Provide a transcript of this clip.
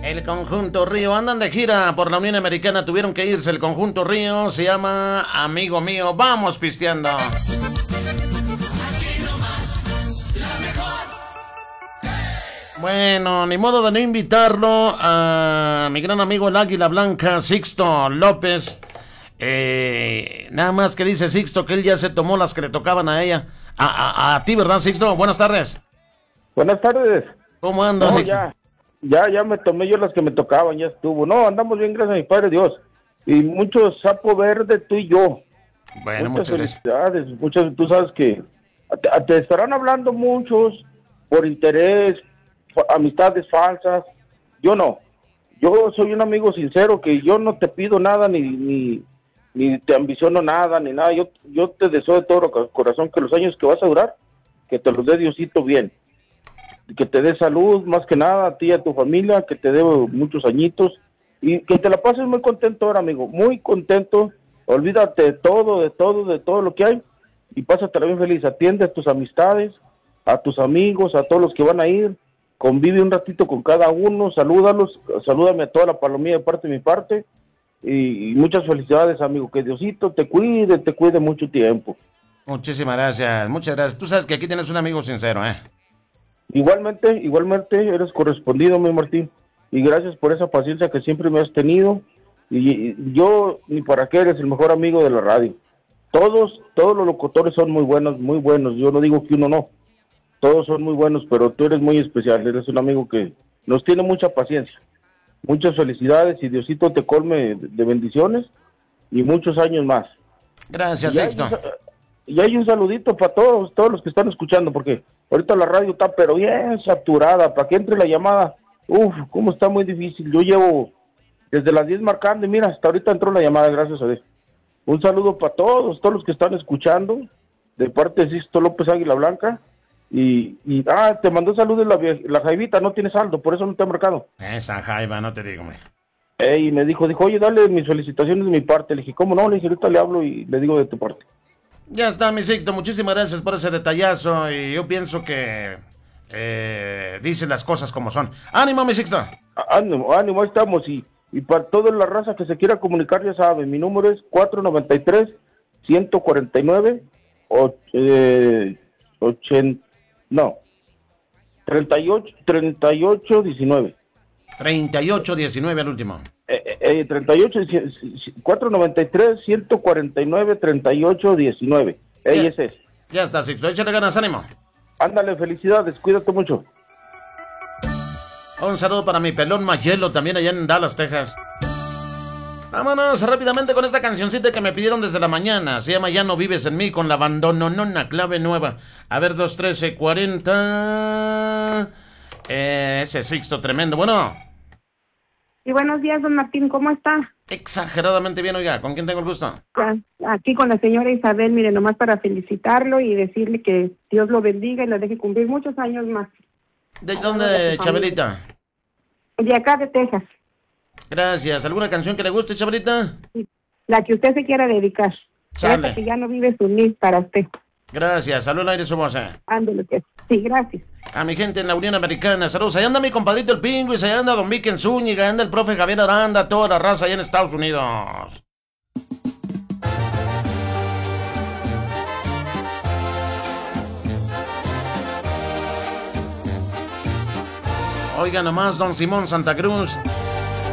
El conjunto Río andan de gira por la Unión Americana, tuvieron que irse. El conjunto Río se llama Amigo Mío, vamos pisteando. Bueno, ni modo de no invitarlo a mi gran amigo el Águila Blanca, Sixto López. Nada más que dice Sixto que él ya se tomó las que le tocaban a ella. A ti, ¿verdad, Sixto? Buenas tardes. Buenas tardes. ¿Cómo andas, No, Sixto? ya me tomé yo las que me tocaban, ya estuvo. No, andamos bien, gracias a mi Padre Dios. Y mucho sapo verde, tú y yo. Bueno, muchas muchas gracias. felicidades, tú sabes que te estarán hablando muchos por interés, amistades falsas. Yo no. Yo soy un amigo sincero que yo no te pido nada ni te ambiciono nada ni nada. Yo te deseo de todo corazón que los años que vas a durar, que te los dé Diosito bien. Que te dé salud, más que nada, a ti y a tu familia, que te dé muchos añitos y que te la pases muy contento ahora, amigo, muy contento. Olvídate de todo lo que hay y pásatela bien feliz. Atiende a tus amistades, a tus amigos, a todos los que van a ir. Convive un ratito con cada uno, salúdame a toda la palomilla de parte de mi parte y muchas felicidades, amigo. Que Diosito te cuide mucho tiempo. Muchísimas gracias, muchas gracias. Tú sabes que aquí tienes un amigo sincero, ¿eh? Igualmente eres correspondido, mi Martín, y gracias por esa paciencia que siempre me has tenido, y yo, ni para qué, eres el mejor amigo de la radio. Todos los locutores son muy buenos, yo no digo que uno no, todos son muy buenos, pero tú eres muy especial, eres un amigo que nos tiene mucha paciencia. Muchas felicidades y Diosito te colme de bendiciones y muchos años más. Gracias, Sixto. Y hay un saludito para todos los que están escuchando, porque ahorita la radio está pero bien saturada, para que entre la llamada, cómo está muy difícil. Yo llevo desde las 10 marcando y mira, hasta ahorita entró la llamada, gracias a Dios. Un saludo para todos los que están escuchando, de parte de Sixto López Águila Blanca, te mandó saludos la Jaivita, no tiene saldo, por eso no te ha marcado. Esa Jaiva, no te digo, me. Y me dijo, oye, dale mis felicitaciones de mi parte. Le dije, ¿cómo no? Le dije, ahorita le hablo y le digo de tu parte. Ya está, mi Sixto, muchísimas gracias por ese detallazo y yo pienso que dice las cosas como son. ¡Ánimo, mi Sixto! Ánimo, ahí estamos y para toda la raza que se quiera comunicar, ya sabe, mi número es 493-149, 3819. 3819 al último. 493-149-3819. Ese es. Ya está, Sixto, échale ganas, ánimo. Ándale, felicidades, cuídate mucho. Un saludo para mi pelón Mayelo, también allá en Dallas, Texas. Vámonos rápidamente con esta cancioncita que me pidieron desde la mañana. Se llama Ya no vives en mí, con la bandononona, clave nueva. A ver, 213-40. Ese Sixto tremendo. Bueno. Y buenos días, don Martín, ¿cómo está? Exageradamente bien, oiga. ¿Con quién tengo el gusto? Aquí con la señora Isabel, mire, nomás para felicitarlo y decirle que Dios lo bendiga y lo deje cumplir muchos años más. ¿De dónde, Chabelita? De acá de Texas. Gracias. ¿Alguna canción que le guste, Chabelita? La que usted se quiera dedicar. Sale. Esa que ya no vive su mil para usted. Gracias. Saludos al aire su voz. Ándale, pues. Sí, gracias. A mi gente en la Unión Americana, saludos. Allá anda mi compadrito el Pingüis, allá anda Don Viken Zúñiga, allá anda el profe Javier Aranda, toda la raza allá en Estados Unidos. Oiga nomás, Don Simón Santa Cruz.